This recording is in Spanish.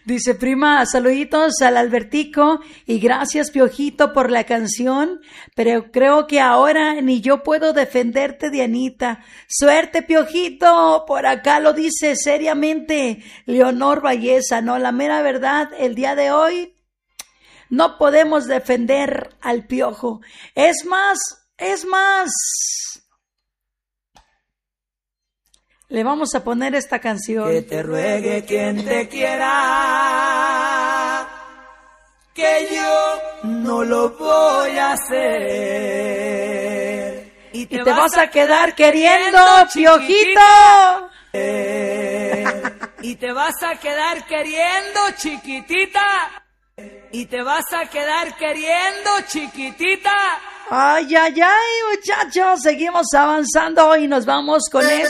Dice, prima, saluditos al Albertico y gracias, Piojito, por la canción, pero creo que ahora ni yo puedo defenderte, Dianita. Suerte, Piojito, por acá lo dice seriamente Leonor Valleza, ¿no? La mera verdad, el día de hoy no podemos defender al Piojo. Es más, le vamos a poner esta canción. Que te ruegue quien te quiera, que yo no lo voy a hacer. Y te vas a quedar queriendo, Piojito. Y te vas a quedar queriendo, chiquitita. Y te vas a quedar queriendo, chiquitita. Ay, muchachos, seguimos avanzando y nos vamos con esto.